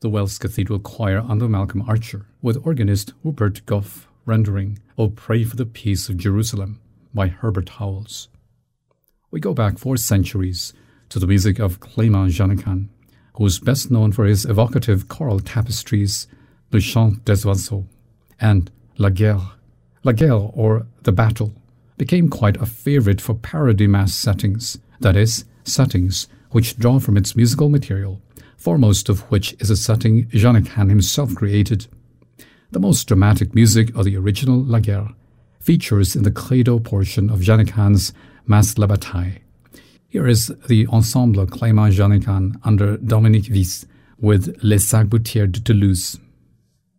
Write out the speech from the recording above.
the Wells Cathedral Choir under Malcolm Archer, with organist Rupert Gough rendering "O Pray for the Peace of Jerusalem" by Herbert Howells. We go back 4 centuries to the music of Clément Jonnequin, who is best known for his evocative choral tapestries Le Chant des Oiseaux and La Guerre. La Guerre, or The Battle, became quite a favorite for parody mass settings, that is, settings which draw from its musical material, foremost of which is a setting Jonnequin himself created. The most dramatic music of the original La Guerre features in the credo portion of Jonnequin's Masse la Bataille. Here is the Ensemble Clément Jonnequin under Dominique Vis with Les Sac-Boutières de Toulouse.